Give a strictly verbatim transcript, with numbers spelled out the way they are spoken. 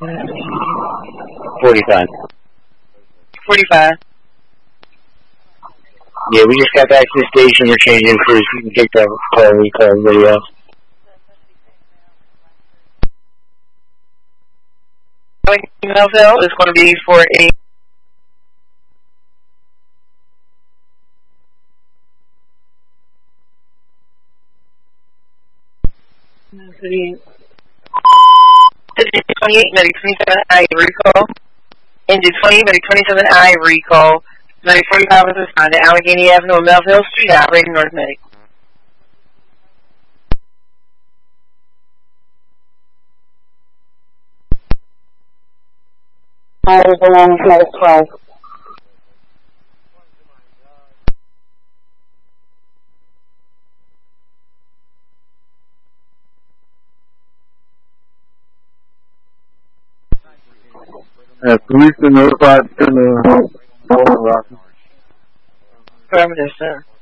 Forty-five. Forty-five. Yeah, we just got back to the station. We're changing crews. You can take that call. We call everybody else. Melville is going to be for a twenty-eight, medic twenty-seven I recall. Engine twenty, medic twenty-seven I recall. Medic forty-five was assigned to Allegheny Avenue and Melville Street, operating North Medic. I belong to Medic twelve. Has police been notified to send the Affirmative, sir.